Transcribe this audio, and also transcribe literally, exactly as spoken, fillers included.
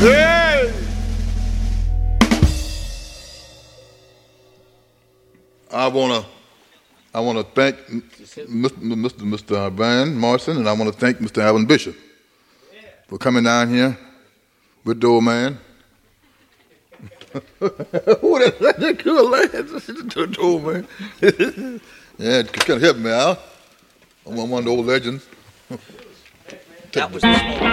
Hey! I wanna, I wanna thank Mister Mister Mister Van Morrison, and I wanna thank Mister Alvin Bishop for coming down here with the old man. Oh, that's that good lad. The old man. Yeah, it kind of helped me out. I'm one of the old legends. That was the smoke.